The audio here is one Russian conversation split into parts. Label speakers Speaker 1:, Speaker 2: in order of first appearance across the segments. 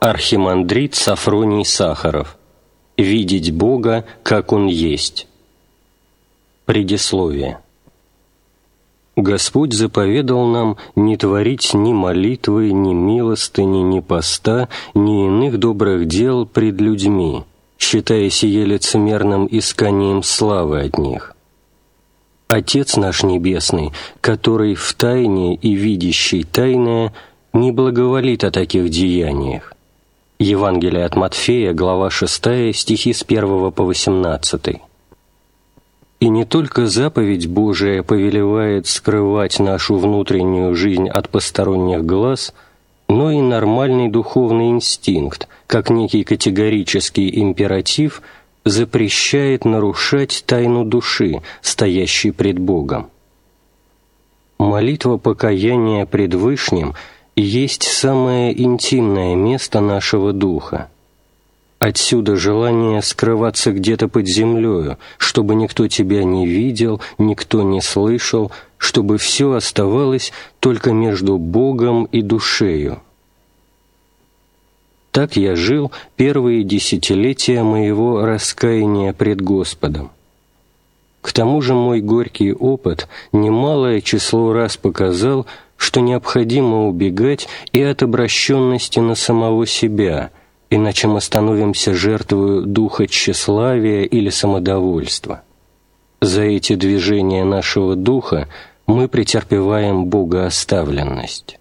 Speaker 1: Архимандрит Сафроний Сахаров. Видеть Бога, как Он есть. Предисловие. Господь заповедал нам не творить ни молитвы, ни милостыни, ни поста, ни иных добрых дел пред людьми, считая сие лицемерным исканием славы от них. Отец наш Небесный, который в тайне и видящий тайное, не благоволит о таких деяниях. Евангелие от Матфея, глава 6, стихи с 1 по 18. И не только заповедь Божия повелевает скрывать нашу внутреннюю жизнь от посторонних глаз, но и нормальный духовный инстинкт, как некий категорический императив, запрещает нарушать тайну души, стоящей пред Богом. Молитва покаяния пред Вышним есть самое интимное место нашего духа. Отсюда желание скрываться где-то под землею, чтобы никто тебя не видел, никто не слышал, чтобы все оставалось только между Богом и душею. Так я жил первые десятилетия моего раскаяния пред Господом. К тому же мой горький опыт немалое число раз показал, что необходимо убегать и от обращенности на самого себя, иначе мы становимся жертвою духа тщеславия или самодовольства. За эти движения нашего духа мы претерпеваем богооставленность.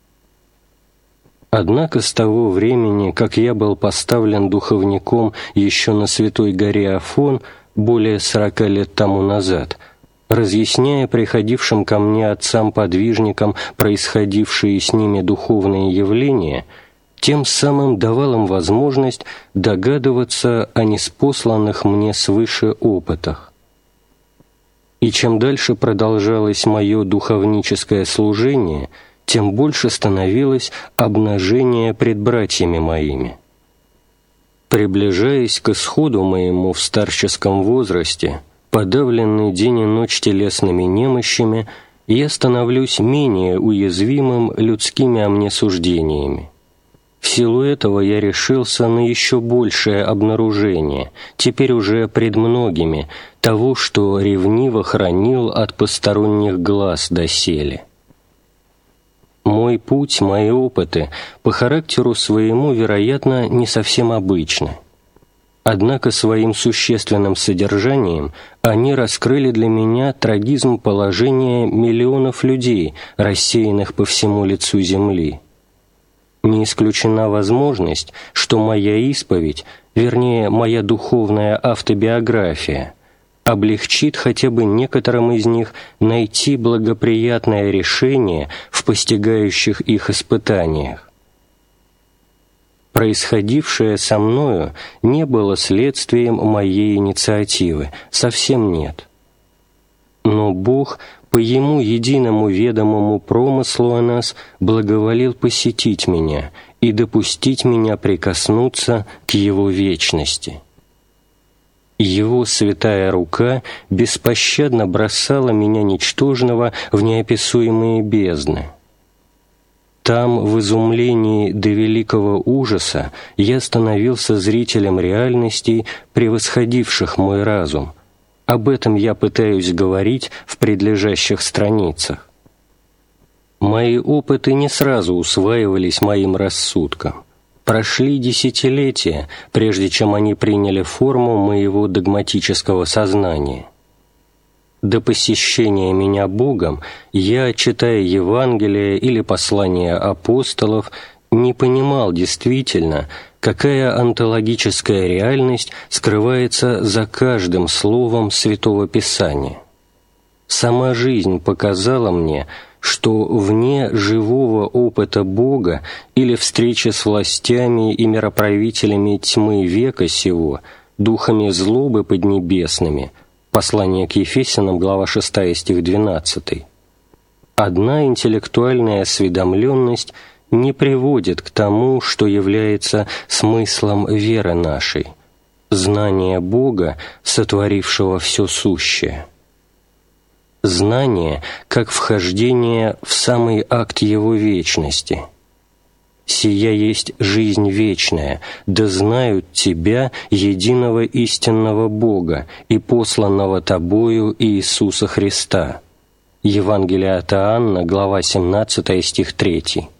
Speaker 1: Однако с того времени, как я был поставлен духовником еще на Святой горе Афон более 40 лет тому назад, разъясняя приходившим ко мне отцам-подвижникам происходившие с ними духовные явления, тем самым давал им возможность догадываться о ниспосланных мне свыше опытах. И чем дальше продолжалось мое духовническое служение, тем больше становилось обнажение пред братьями моими. Приближаясь к исходу моему в старческом возрасте, подавленный день и ночь телесными немощами, я становлюсь менее уязвимым людскими о мне суждениями. В силу этого я решился на еще большее обнаружение, теперь уже пред многими, того, что ревниво хранил от посторонних глаз доселе. Мой путь, мои опыты по характеру своему, вероятно, не совсем обычны. Однако своим существенным содержанием они раскрыли для меня трагизм положения миллионов людей, рассеянных по всему лицу земли. Не исключена возможность, что моя исповедь, вернее, моя духовная автобиография, облегчит хотя бы некоторым из них найти благоприятное решение в постигающих их испытаниях. Происходившее со мною не было следствием моей инициативы, совсем нет. Но Бог по Ему единому ведомому промыслу о нас благоволил посетить меня и допустить меня прикоснуться к Его вечности. Его святая рука беспощадно бросала меня ничтожного в неописуемые бездны. Там, в изумлении до великого ужаса, я становился зрителем реальностей, превосходивших мой разум. Об этом я пытаюсь говорить в предлежащих страницах. Мои опыты не сразу усваивались моим рассудком. Прошли десятилетия, прежде чем они приняли форму моего догматического сознания. До посещения меня Богом я, читая Евангелие или послания апостолов, не понимал действительно, какая онтологическая реальность скрывается за каждым словом Святого Писания. Сама жизнь показала мне, что вне живого опыта Бога или встречи с властями и мироправителями тьмы века сего, духами злобы поднебесными, послание к Ефесянам, глава 6, стих 12, одна интеллектуальная осведомленность не приводит к тому, что является смыслом веры нашей, знание Бога, сотворившего все сущее. Знание как вхождение в самый акт Его вечности. Сия есть жизнь вечная, да знают Тебя, единого истинного Бога и посланного Тобою Иисуса Христа». Евангелие от Иоанна, глава 17, стих 3.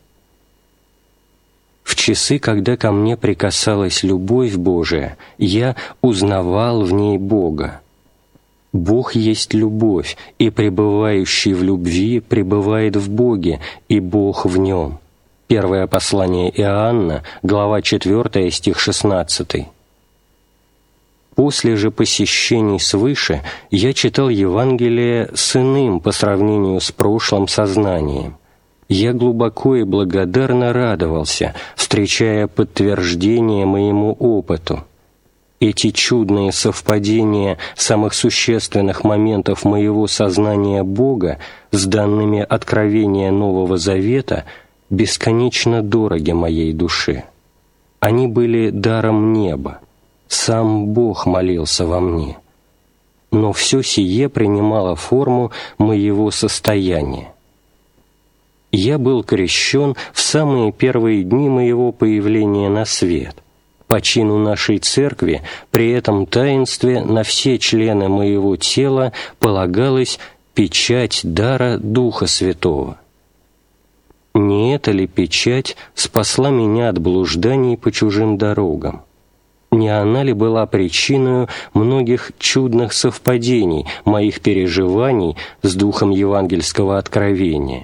Speaker 1: В часы, когда ко мне прикасалась любовь Божия, я узнавал в ней Бога. Бог есть любовь, и пребывающий в любви пребывает в Боге, и Бог в нем. Первое послание Иоанна, глава 4, стих 16. После же посещений свыше я читал Евангелие с иным по сравнению с прошлым сознанием. Я глубоко и благодарно радовался, встречая подтверждение моему опыту. Эти чудные совпадения самых существенных моментов моего сознания Бога с данными откровения Нового Завета бесконечно дороги моей душе. Они были даром неба. Сам Бог молился во мне. Но все сие принимало форму моего состояния. Я был крещен в самые первые дни моего появления на свет. По чину нашей церкви при этом таинстве на все члены моего тела полагалась печать дара Духа Святого. Не эта ли печать спасла меня от блужданий по чужим дорогам? Не она ли была причиной многих чудных совпадений моих переживаний с духом евангельского откровения?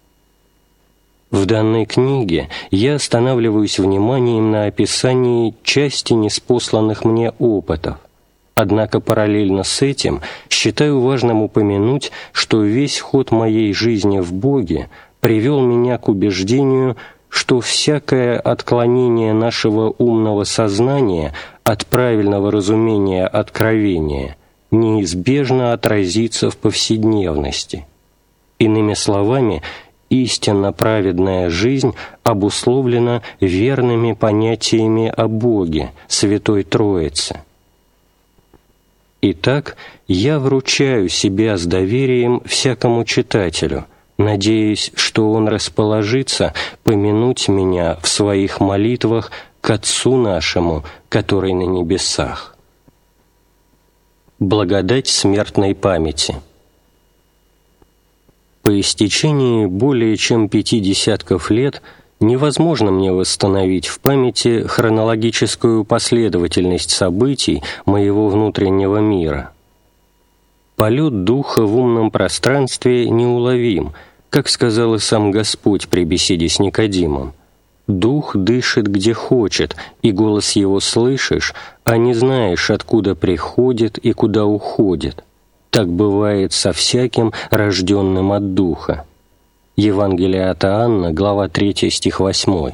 Speaker 1: В данной книге я останавливаюсь вниманием на описании части неспосланных мне опытов. Однако параллельно с этим считаю важным упомянуть, что весь ход моей жизни в Боге привел меня к убеждению, что всякое отклонение нашего умного сознания от правильного разумения откровения неизбежно отразится в повседневности. Иными словами, истинно праведная жизнь обусловлена верными понятиями о Боге, Святой Троице. Итак, я вручаю себя с доверием всякому читателю, надеясь, что он расположится помянуть меня в своих молитвах к Отцу нашему, который на небесах. Благодать смертной памяти. По истечении более чем 50 лет невозможно мне восстановить в памяти хронологическую последовательность событий моего внутреннего мира. Полет духа в умном пространстве неуловим, как сказал и сам Господь при беседе с Никодимом. «Дух дышит, где хочет, и голос его слышишь, а не знаешь, откуда приходит и куда уходит. Так бывает со всяким, рожденным от Духа». Евангелие от Иоанна, глава 3, стих 8.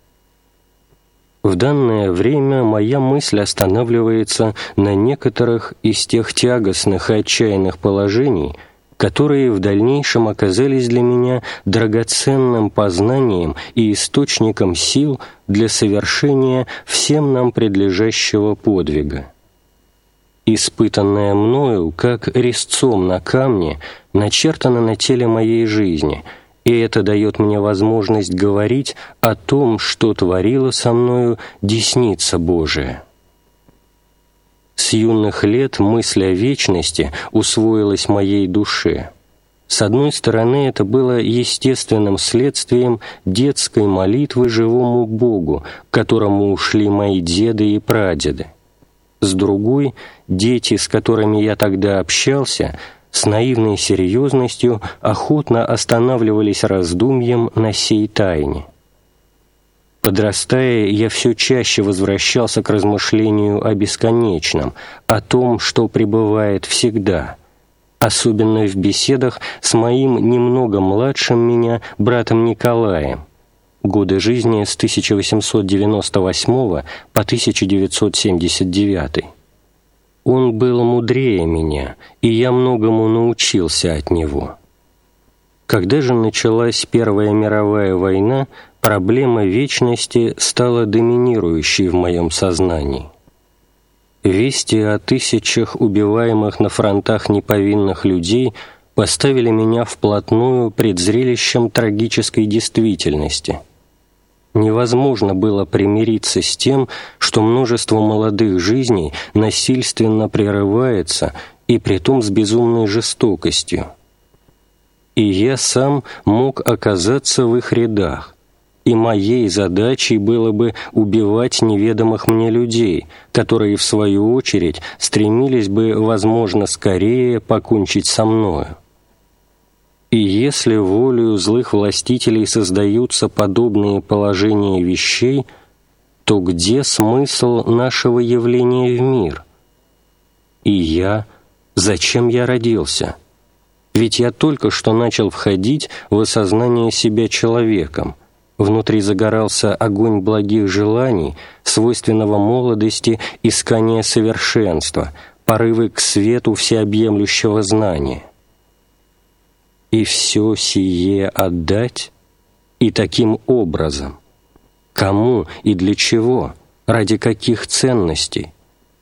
Speaker 1: В данное время моя мысль останавливается на некоторых из тех тягостных и отчаянных положений, которые в дальнейшем оказались для меня драгоценным познанием и источником сил для совершения всем нам предлежащего подвига. Испытанное мною, как резцом на камне, начертано на теле моей жизни, и это дает мне возможность говорить о том, что творила со мною десница Божия. С юных лет мысль о вечности усвоилась моей душе. С одной стороны, это было естественным следствием детской молитвы живому Богу, к которому ушли мои деды и прадеды. С другой, дети, с которыми я тогда общался, с наивной серьезностью охотно останавливались раздумьем на сей тайне. Подрастая, я все чаще возвращался к размышлению о бесконечном, о том, что пребывает всегда, особенно в беседах с моим немного младшим меня братом Николаем, годы жизни с 1898 по 1979. Он был мудрее меня, и я многому научился от него. Когда же началась Первая мировая война, проблема вечности стала доминирующей в моем сознании. Вести о тысячах убиваемых на фронтах неповинных людей поставили меня вплотную пред зрелищем трагической действительности. невозможно было примириться с тем, что множество молодых жизней насильственно прерывается, и притом с безумной жестокостью. И я сам мог оказаться в их рядах, и моей задачей было бы убивать неведомых мне людей, которые, в свою очередь, стремились бы, возможно, скорее покончить со мною. И если волею злых властителей создаются подобные положения вещей, то где смысл нашего явления в мир? И я, зачем я родился? Ведь я только что начал входить в осознание себя человеком. Внутри загорался огонь благих желаний, свойственного молодости, искания совершенства, порывы к свету всеобъемлющего знания. И все сие отдать? И таким образом? Кому и для чего? Ради каких ценностей?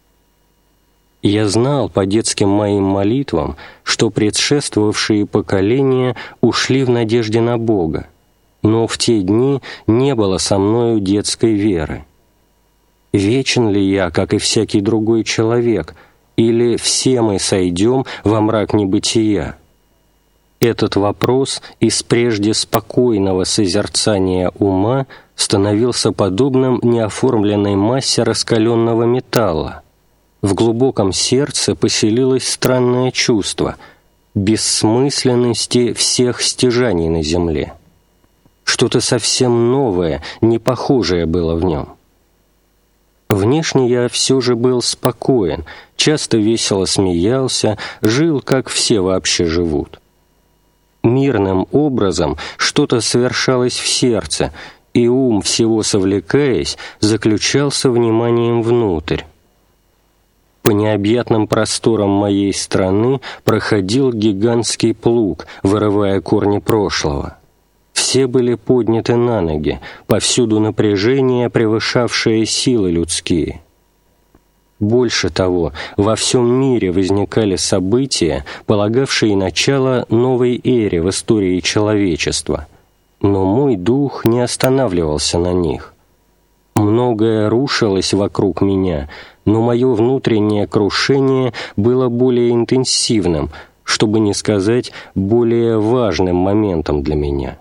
Speaker 1: Я знал по детским моим молитвам, что предшествовавшие поколения ушли в надежде на Бога, но в те дни не было со мною детской веры. Вечен ли я, как и всякий другой человек, или все мы сойдем во мрак небытия? Этот вопрос из прежде спокойного созерцания ума становился подобным неоформленной массе раскаленного металла. В глубоком сердце поселилось странное чувство бессмысленности всех стяжаний на земле. Что-то совсем новое, не похожее было в нем. Внешне я все же был спокоен, часто весело смеялся, жил, как все вообще живут. Мирным образом что-то совершалось в сердце, и ум, всего совлекаясь, заключался вниманием внутрь. По необъятным просторам моей страны проходил гигантский плуг, вырывая корни прошлого. Все были подняты на ноги, повсюду напряжение, превышавшее силы людские. Больше того, во всем мире возникали события, полагавшие начало новой эре в истории человечества, но мой дух не останавливался на них. Многое рушилось вокруг меня, но мое внутреннее крушение было более интенсивным, чтобы не сказать более важным моментом для меня.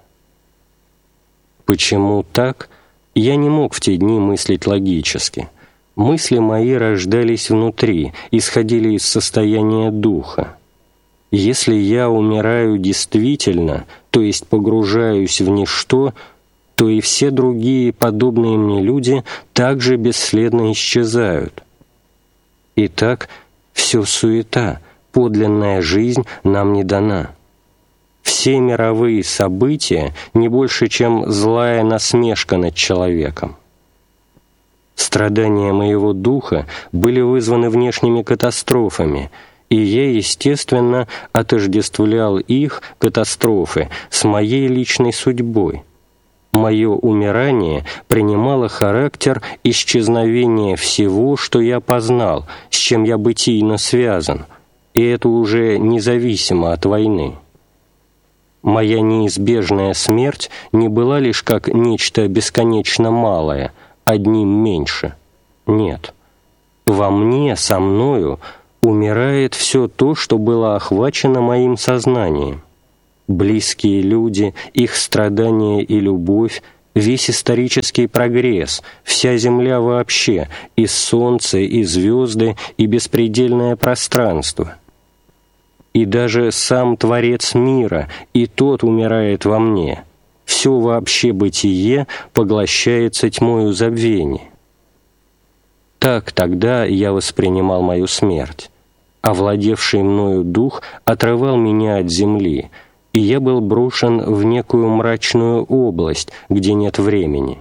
Speaker 1: Почему так? Я не мог в те дни мыслить логически. Мысли мои рождались внутри, исходили из состояния духа. Если я умираю действительно, то есть погружаюсь в ничто, то и все другие подобные мне люди также бесследно исчезают. Итак, все суета, подлинная жизнь нам не дана. Все мировые события не больше, чем злая насмешка над человеком. Страдания моего духа были вызваны внешними катастрофами, и я, естественно, отождествлял их, катастрофы, с моей личной судьбой. Мое умирание принимало характер исчезновения всего, что я познал, с чем я бытийно связан, и это уже независимо от войны. Моя неизбежная смерть не была лишь как нечто бесконечно малое, одним меньше. Нет. Во мне, со мною, умирает все то, что было охвачено моим сознанием. Близкие люди, их страдания и любовь, весь исторический прогресс, вся Земля вообще, и солнце, и звезды, и беспредельное пространство. И даже сам Творец мира, и тот умирает во мне. Все вообще бытие поглощается тьмою забвения. Так тогда я воспринимал мою смерть. Овладевший мною дух отрывал меня от земли, и я был брошен в некую мрачную область, где нет времени.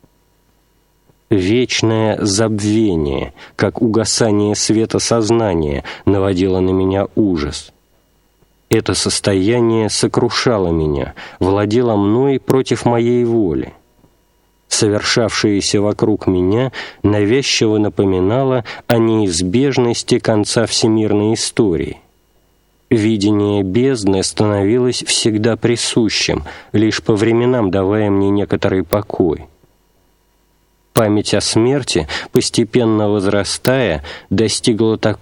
Speaker 1: Вечное забвение, как угасание света сознания, наводило на меня ужас. Это состояние сокрушало меня, владело мной против моей воли. Совершавшееся вокруг меня навязчиво напоминало о неизбежности конца всемирной истории. Видение бездны становилось всегда присущим, лишь по временам давая мне некоторый покой. Память о смерти, постепенно возрастая, достигла такого